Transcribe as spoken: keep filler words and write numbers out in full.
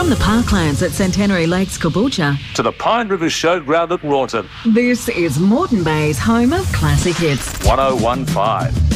From the parklands at Centenary Lakes, Caboolture, to the Pine River Showground at Rawton. this is Moreton Bay's home of classic hits. one oh one point five.